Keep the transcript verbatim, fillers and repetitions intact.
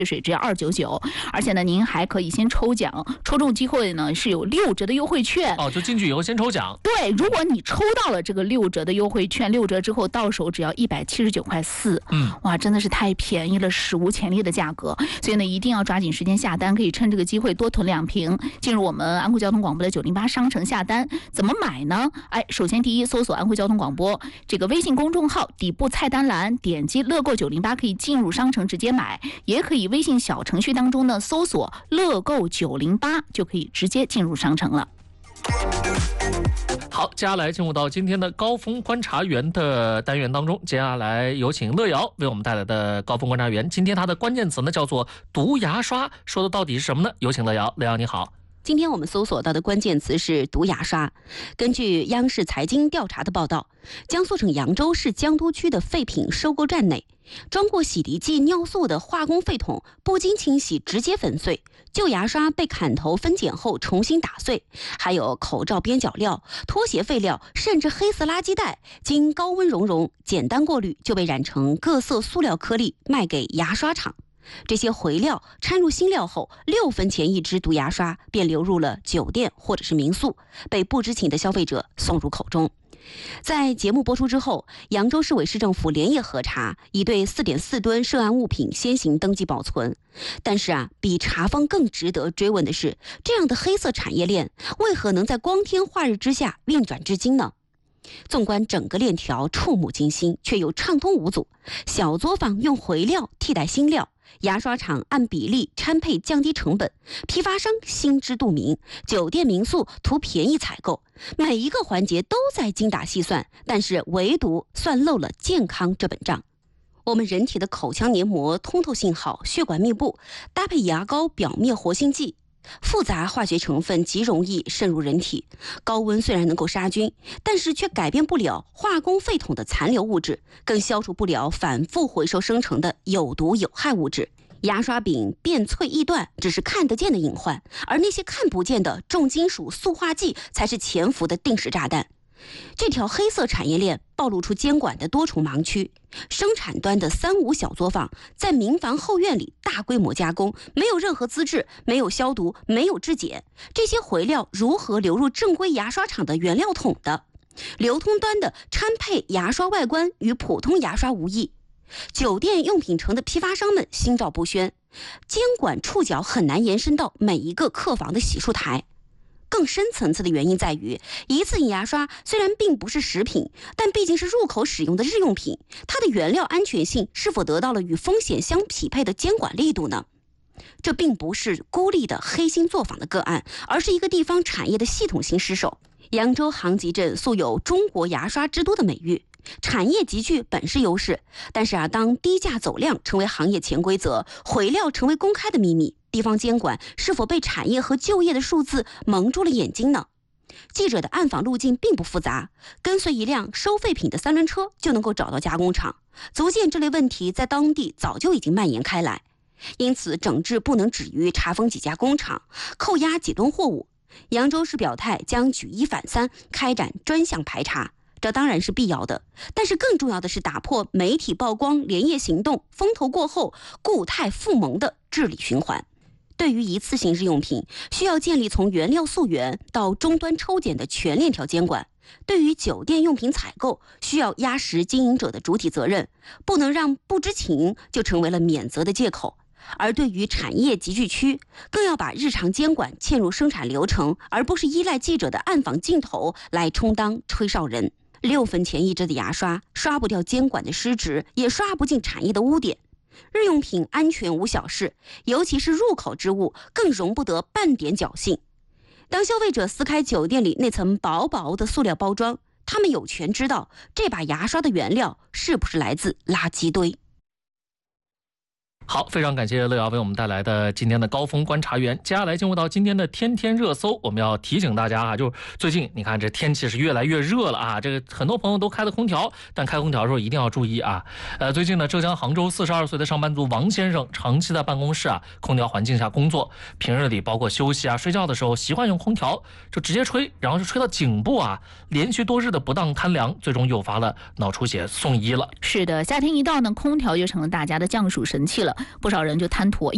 水只要二九九，而且呢，您还可以先抽奖，抽中机会呢是有六折的优惠券哦，就进去以后先抽奖。 对，如果你抽到了这个六折的优惠券，六折之后到手只要一百七十九块四， 嗯， 哇，真的是太便宜了，史无前例的价格。所以呢，一定要抓紧时间下单，可以趁这个机会多囤两瓶，进入我们安徽交通广播的九零八商城下单。怎么买呢？哎，首先第一，搜索安徽交通广播这个微信公众号，底部菜单栏点击乐购九零八，可以进入商城直接买，也可以微信小程序当中呢搜索乐购九零八，就可以直接进入商城了。 好，接下来进入到今天的高峰观察员的单元当中，接下来有请乐瑶为我们带来的高峰观察员。今天它的关键词呢叫做毒牙刷，说的到底是什么呢？有请乐瑶。乐瑶你好。 今天我们搜索到的关键词是毒牙刷。根据央视财经调查的报道，江苏省扬州市江都区的废品收购站内，装过洗涤剂、尿素的化工废桶不经清洗直接粉碎，旧牙刷被砍头分拣后重新打碎，还有口罩边角料、拖鞋废料，甚至黑色垃圾袋，经高温熔融、简单过滤就被染成各色塑料颗粒，卖给牙刷厂。这些回料掺入新料后，六分钱一支毒牙刷便流入了酒店或者是民宿，被不知情的消费者送入口中。在节目播出之后，扬州市委市政府连夜核查，已对 四点四吨涉案物品先行登记保存。但是啊，比查封更值得追问的是，这样的黑色产业链为何能在光天化日之下运转至今呢？纵观整个链条，触目惊心，却又畅通无阻。小作坊用回料替代新料，牙刷厂按比例掺配降低成本，批发商心知肚明，酒店民宿图便宜采购，每一个环节都在精打细算，但是唯独算漏了健康这本账。我们人体的口腔黏膜通透性好，血管密布，搭配牙膏表面活性剂，复杂化学成分极容易渗入人体。高温虽然能够杀菌，但是却改变不了化工废桶的残留物质，更消除不了反复回收生成的有毒有害物质。牙刷柄变脆易断只是看得见的隐患，而那些看不见的重金属塑化剂才是潜伏的定时炸弹。这条黑色产业链暴露出监管的多重盲区。生产端的三无小作坊在民房后院里大规模加工，没有任何资质，没有消毒，没有质检，这些回料如何流入正规牙刷厂的原料桶的？流通端的掺配牙刷外观与普通牙刷无异，酒店用品城的批发商们心照不宣，监管触角很难延伸到每一个客房的洗漱台。更深层次的原因在于，一次性牙刷虽然并不是食品，但毕竟是入口使用的日用品，它的原料安全性是否得到了与风险相匹配的监管力度呢？这并不是孤立的黑心作坊的个案，而是一个地方产业的系统性失守。扬州杭集镇素有中国牙刷之都的美誉，产业极具本事优势，但是啊，当低价走量成为行业潜规则，回料成为公开的秘密，地方监管是否被产业和就业的数字蒙住了眼睛呢？记者的暗访路径并不复杂，跟随一辆收废品的三轮车就能够找到加工厂，足见这类问题在当地早就已经蔓延开来。因此，整治不能止于查封几家工厂，扣押几吨货物。扬州市表态将举一反三，开展专项排查，这当然是必要的，但是更重要的是打破媒体曝光、连夜行动、风头过后固态复萌的治理循环。对于一次性日用品，需要建立从原料溯源到终端抽检的全链条监管；对于酒店用品采购，需要压实经营者的主体责任，不能让不知情就成为了免责的借口。而对于产业集聚区，更要把日常监管嵌入生产流程，而不是依赖记者的暗访镜头来充当吹哨人。六分钱一支的牙刷，刷不掉监管的失职，也刷不进产业的污点。日用品安全无小事，尤其是入口之物，更容不得半点侥幸。当消费者撕开酒店里那层薄薄的塑料包装，他们有权知道这把牙刷的原料是不是来自垃圾堆。 好，非常感谢乐瑶为我们带来的今天的高峰观察员。接下来进入到今天的天天热搜，我们要提醒大家啊，就是最近你看这天气是越来越热了啊，这个很多朋友都开了空调，但开空调的时候一定要注意啊。呃，最近呢，浙江杭州四十二岁的上班族王先生长期在办公室啊空调环境下工作，平日里包括休息啊、睡觉的时候习惯用空调，就直接吹，然后就吹到颈部啊，连续多日的不当贪凉，最终诱发了脑出血送医了。 是的，夏天一到呢，空调就成了大家的降暑神器了。不少人就贪图